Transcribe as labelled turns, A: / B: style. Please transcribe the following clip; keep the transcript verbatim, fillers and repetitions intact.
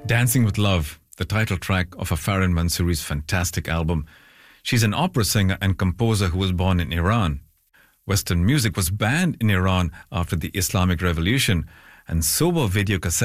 A: Dancing with Love, the title track of Farin Mansouri's fantastic album. She's an opera singer and composer who was born in Iran. Western music was banned in Iran after the Islamic Revolution, and sober video cassettes